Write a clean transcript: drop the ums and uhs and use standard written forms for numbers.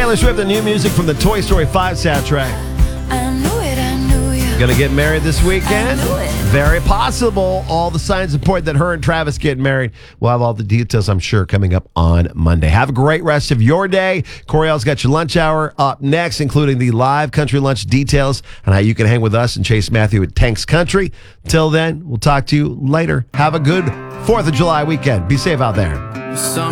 Taylor Swift, the new music from the Toy Story 5 soundtrack. I knew you. Gonna get married this weekend? I knew it. Very possible. All the signs point that her and Travis get married. We'll have all the details, I'm sure, coming up on Monday. Have a great rest of your day. Coriel's got your lunch hour up next, including the live country lunch details on how you can hang with us and Chase Matthew at Tanks Country. Till then, we'll talk to you later. Have a good 4th of July weekend. Be safe out there.